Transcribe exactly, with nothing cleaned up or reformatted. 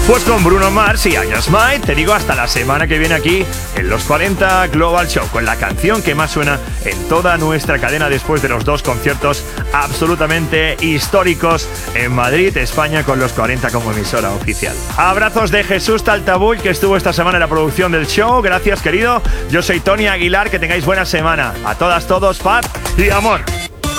Pues con Bruno Mars y Aya Smile te digo hasta la semana que viene aquí en Los cuarenta Global Show, con la canción que más suena en toda nuestra cadena después de los dos conciertos absolutamente históricos en Madrid, España, con Los cuarenta como emisora oficial. Abrazos de Jesús Taltabull, que estuvo esta semana en la producción del show. Gracias, querido. Yo soy Tony Aguilar, que tengáis buena semana. A todas, todos, paz y amor.